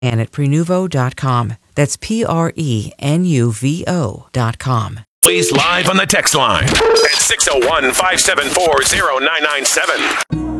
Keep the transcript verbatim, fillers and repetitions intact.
and at prenuvo dot com. That's P R E N U V O dot com. Please live on the text line at six oh one, five seven four, oh nine nine seven.